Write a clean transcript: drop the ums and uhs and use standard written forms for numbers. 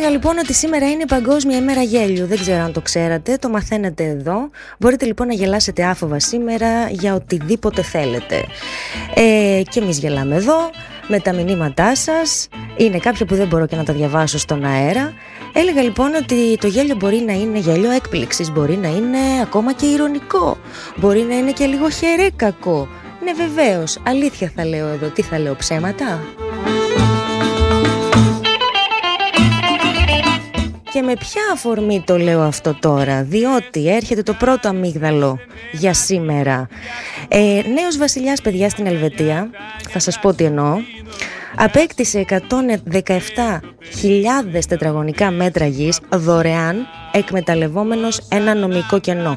Έλεγα λοιπόν ότι σήμερα είναι η Παγκόσμια ημέρα γέλιου. Δεν ξέρω αν το ξέρατε, το μαθαίνετε εδώ. Μπορείτε λοιπόν να γελάσετε άφοβα σήμερα για οτιδήποτε θέλετε. Και εμείς γελάμε εδώ με τα μηνύματά σας. Είναι κάποια που δεν μπορώ και να τα διαβάσω στον αέρα. Έλεγα λοιπόν ότι το γέλιο μπορεί να είναι γέλιο έκπληξης, μπορεί να είναι ακόμα και ειρωνικό, μπορεί να είναι και λίγο χερέκακο. Ναι, βεβαίως, αλήθεια θα λέω εδώ, τι θα λέω, ψέματα? Και με ποια αφορμή το λέω αυτό τώρα? Διότι έρχεται το πρώτο αμύγδαλο για σήμερα. Νέος βασιλιάς, παιδιά, στην Ελβετία, θα σας πω τι εννοώ. Απέκτησε 117.000 τετραγωνικά μέτρα γης δωρεάν, εκμεταλλευόμενος ένα νομικό κενό.